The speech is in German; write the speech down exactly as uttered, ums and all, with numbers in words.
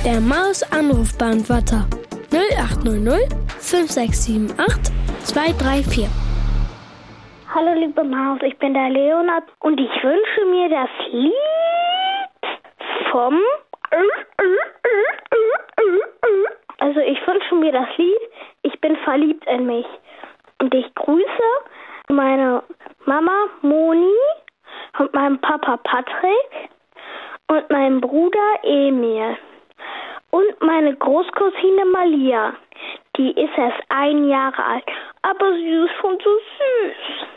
Der Maus-Anrufbeantworter null acht null null fünf sechs sieben acht zwei drei vier. Hallo liebe Maus, ich bin der Leonard und ich wünsche mir das Lied vom... Also ich wünsche mir das Lied Ich bin verliebt in mich. Und ich grüße meine Mama Moni und meinen Papa Patrick und meinen Bruder Emil. Und meine Großcousine Malia. Die ist erst ein Jahr alt, aber sie ist schon so süß.